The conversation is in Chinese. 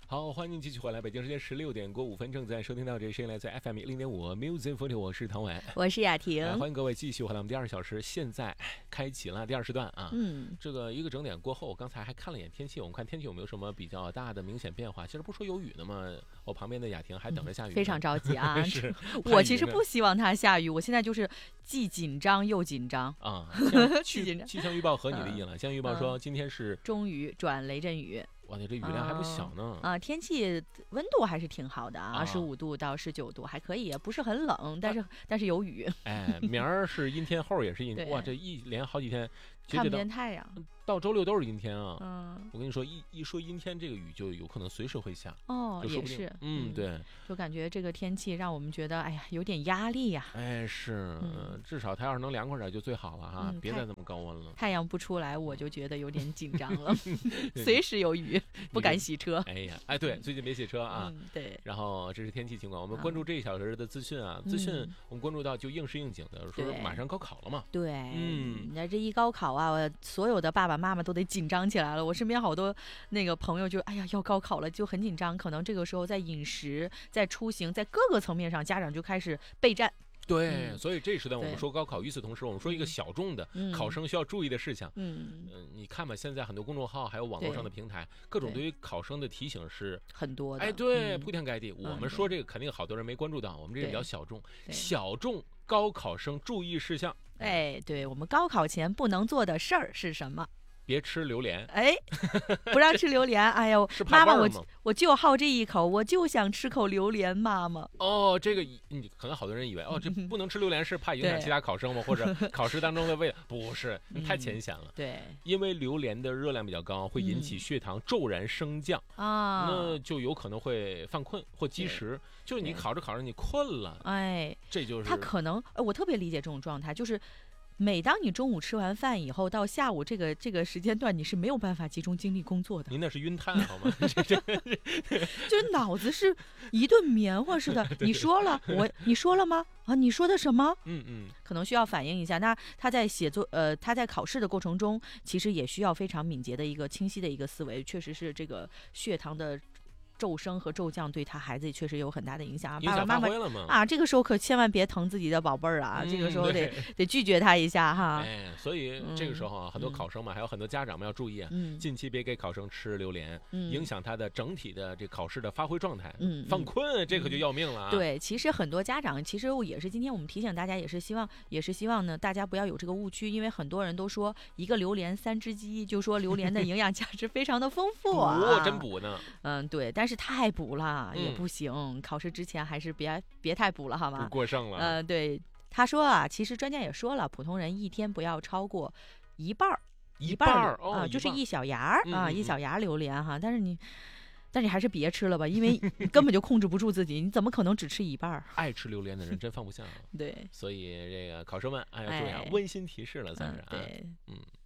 好，欢迎您继续回来，北京时间16点过5分，正在收听到这声音来自 FM 0.5 Music Photo， 我是唐伟， 我是雅婷， 欢迎各位继续回来，我们第2小时现在开启了第2时段啊。这个一个整点过后，我刚才还看了一眼天气，我们看天气有没有什么比较大的明显变化。其实不说有雨的嘛，我旁边的雅婷还等着下雨， 非常着急啊。 是， 我其实不希望它下雨，我现在就是既紧张又紧张啊。气象预报和你的意了，气象预报说今天是中雨转雷阵雨。 哇，你这雨量还不小呢！ 天气温度还是挺好的啊，25度到19度还可以，不是很冷，但是有雨。 哎，明儿是阴天，后儿也是阴天，哇，这一连好几天看不见太阳， 到周6都是阴天啊。我跟你说，一说阴天，这个雨就有可能随时会下。 也是， 对， 就感觉这个天气让我们觉得，哎呀，有点压力呀。 哎，是，至少它要是能凉快点就最好了哈，别再这么高温了。 太阳不出来，我就觉得有点紧张了，随时有雨，不敢洗车。 哎呀，哎，对，最近别洗车啊。 对。 然后这是天气情况，我们关注这1小时的资讯啊，资讯我们关注到就应时应景的，说马上高考了嘛。 对，那这一高考啊，所有的爸爸妈妈都得紧张起来了。我身边好多那个朋友就，哎呀，要高考了，就很紧张。可能这个时候在饮食、在出行、在各个层面上，家长就开始备战。 对，所以这时段我们说高考，与此同时，我们说一个小众的考生需要注意的事项。你看吧，现在很多公众号还有网络上的平台，各种对于考生的提醒是很多的。 哎，对，铺天盖地。我们说这个肯定好多人没关注到，我们这个比较小众，小众高考生注意事项。 哎，对，我们高考前不能做的事儿是什么？ 别吃榴莲， 哎，不让吃榴莲。哎呦，妈妈，我就好这一口，我就想吃口榴莲，妈妈。 哦，这个你可能好多人以为这不能吃榴莲是怕影响其他考生吗？或者考试当中的味道？不是，太浅显了。 对， 因为榴莲的热量比较高，会引起血糖骤然升降那就有可能会犯困或积食。就是你考着你困了， 哎， 这就是他可能我特别理解这种状态，就是。每当你中午吃完饭以后，到下午这个时间段，你是没有办法集中精力工作的。 您那是晕碳好吗？ 就是脑子是一顿棉花似的。你说了，你说了吗？啊，你说的什么？可能需要反映一下。那他在写作，他在考试的过程中，其实也需要非常敏捷的一个清晰的一个思维。确实是这个血糖的骤升和骤降对他孩子确实有很大的影响。 爸爸妈妈啊，这个时候可千万别疼自己的宝贝儿啊！这个时候得拒绝他一下哈。 哎，所以这个时候啊，很多考生们还有很多家长们要注意啊，近期别给考生吃榴莲，影响他的整体的这考试的发挥状态。犯困这可就要命了啊！ 对，其实很多家长其实也是今天我们提醒大家，也是希望呢大家不要有这个误区，因为很多人都说一个榴莲3只鸡，就说榴莲的营养价值非常的丰富啊， 真补呢。 对，但是太补了也不行，考试之前还是别太补了，好吗？ 过剩了。 对，他说啊，其实专家也说了，普通人一天不要超过一半啊，就是1小芽啊，1小芽榴莲哈。但是你还是别吃了吧，因为你根本就控制不住自己，你怎么可能只吃一半？ 爱吃榴莲的人真放不下。 对， 所以这个考生们要注意啊，温馨提示了算是啊。 对，